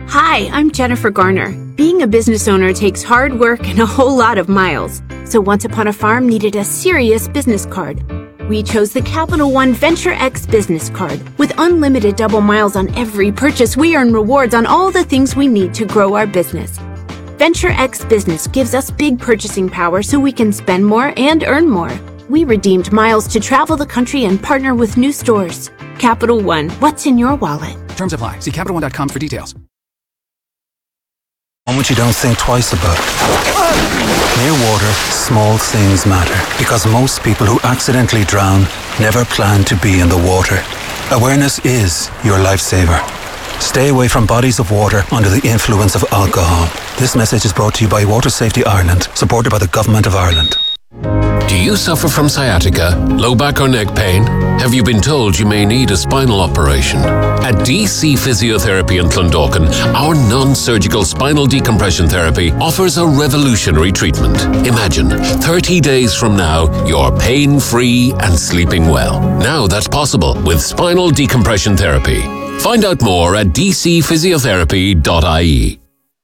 Hi, I'm Jennifer Garner. Being a business owner takes hard work and a whole lot of miles. So Once Upon a Farm needed a serious business card. We chose the Capital One Venture X business card. With unlimited double miles on every purchase, we earn rewards on all the things we need to grow our business. Venture X Business gives us big purchasing power so we can spend more and earn more. We redeemed miles to travel the country and partner with new stores. Capital One, what's in your wallet? Terms apply. See CapitalOne.com for details. Moment you don't think twice about. Near water, small things matter because most people who accidentally drown never plan to be in the water. Awareness is your lifesaver. Stay away from bodies of water under the influence of alcohol. This message is brought to you by Water Safety Ireland, supported by the Government of Ireland. Do you suffer from sciatica, low back or neck pain? Have you been told you may need a spinal operation? At DC Physiotherapy in Clondalkin, our non-surgical spinal decompression therapy offers a revolutionary treatment. Imagine, 30 days from now, you're pain-free and sleeping well. Now that's possible with spinal decompression therapy. Find out more at dcphysiotherapy.ie.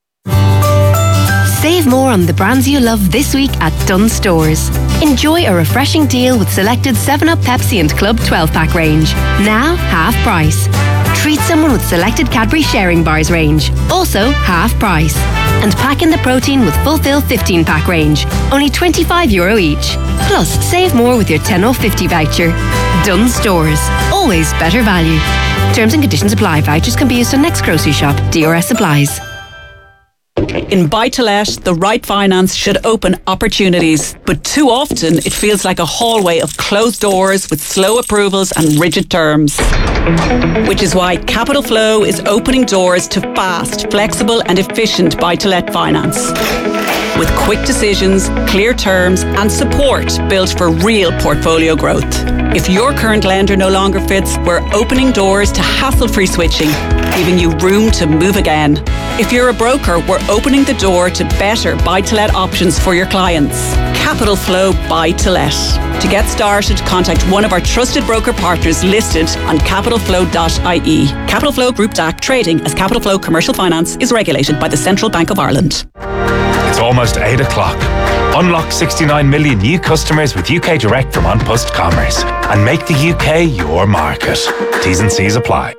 Save more on the brands you love this week at Dunnes Stores. Enjoy a refreshing deal with selected 7up, Pepsi and Club 12-pack range. Now, half price. Treat someone with selected Cadbury Sharing Bars range. Also, half price. And pack in the protein with Fulfill 15-pack range. Only €25 each. Plus, save more with your 10 off 50 voucher. Dunnes Stores. Always better value. Terms and conditions apply. Vouchers can be used on next grocery shop. DRS applies. In Buy-to-Let, the right finance should open opportunities, but too often it feels like a hallway of closed doors with slow approvals and rigid terms. Which is why Capital Flow is opening doors to fast, flexible and efficient Buy-to-Let finance. With quick decisions, clear terms and support built for real portfolio growth. If your current lender no longer fits, we're opening doors to hassle-free switching, giving you room to move again. If you're a broker, we're opening the door to better buy-to-let options for your clients. Capital Flow Buy-to-Let. To get started, contact one of our trusted broker partners listed on capitalflow.ie. Capital Flow Group DAC trading as Capital Flow Commercial Finance is regulated by the Central Bank of Ireland. It's almost 8 o'clock. Unlock 69 million new customers with UK Direct from An Post Commerce and make the UK your market. T's and C's apply.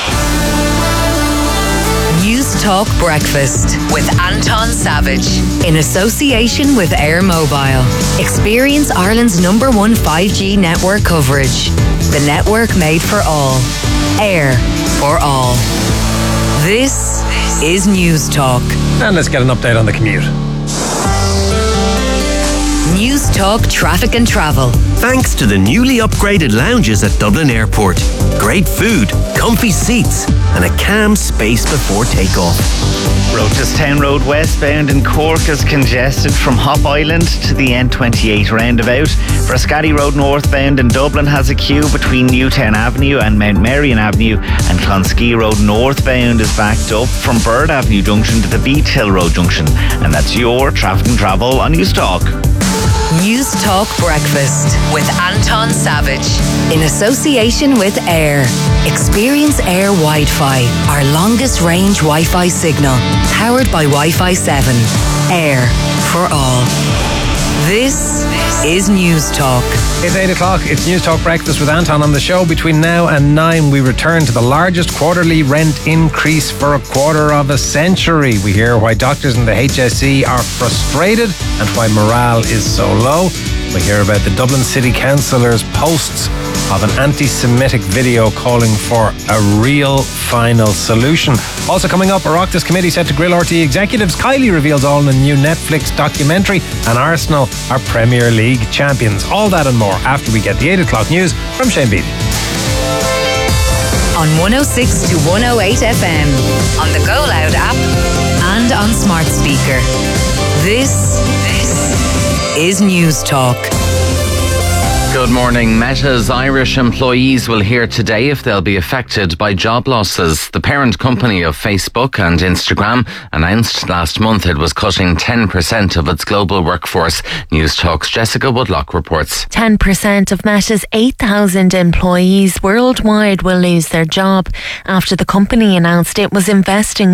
News Talk Breakfast with Anton Savage in association with Air Mobile. Experience Ireland's #1 5G network coverage. The network made for all. Air for all. This is News Talk. And let's get an update on the commute. News Talk Traffic and Travel. Thanks to the newly upgraded lounges at Dublin Airport. Great food, comfy seats, and a calm space before takeoff. Rochestown Road westbound in Cork is congested from Hop Island to the N28 roundabout. Frascati Road northbound in Dublin has a queue between Newtown Avenue and Mount Marion Avenue, and Clonskee Road northbound is backed up from Bird Avenue Junction to the Beach Hill Road Junction. And that's your traffic and travel on News Talk. News Talk Breakfast with Anton Savage in association with Air. Experience Air Wi-Fi, our longest range Wi-Fi signal, powered by Wi-Fi 7. Air for all. This is News Talk. It's 8 o'clock. It's News Talk Breakfast with Anton on the show. Between now and 9, we return to the largest quarterly rent increase for a quarter of a century. We hear why doctors in the HSE are frustrated and why morale is so low. We hear about the Dublin City Councillor's posts of an anti-Semitic video calling for a real final solution. Also coming up, Oireachtas committee set to grill RTE executives. Kylie reveals all in the new Netflix documentary, and Arsenal are Premier League champions. All that and more after we get the 8 o'clock news from Shane Beattie. On 106 to 108 FM, on the Go Loud app and on smart speaker. This is News Talk. Good morning. Meta's Irish employees will hear today if they'll be affected by job losses. The parent company of Facebook and Instagram announced last month it was cutting 10% of its global workforce. News Talk's Jessica Woodlock reports. 10% of Meta's 8,000 employees worldwide will lose their job after the company announced it was investing